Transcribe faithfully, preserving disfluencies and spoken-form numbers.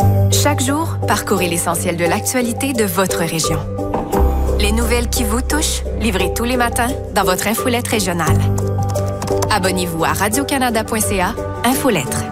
Chaque jour, parcourez l'essentiel de l'actualité de votre région. Les nouvelles qui vous touchent, livrées tous les matins dans votre infolette régionale. Abonnez-vous à radio canada point c a, Infolettre.